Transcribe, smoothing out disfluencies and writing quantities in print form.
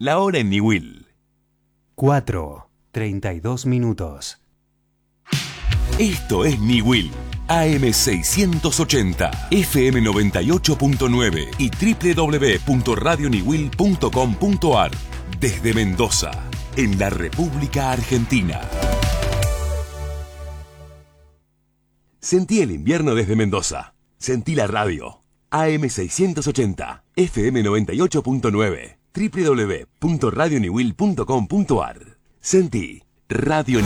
La hora en Niwil. 4:32. Esto es Niwil. AM680, FM 98.9 y www.radioniwil.com.ar. Desde Mendoza, en la República Argentina. Sentí el invierno desde Mendoza. Sentí la radio. AM680, FM 98.9, www.radioniwil.com.ar. Sentí Radio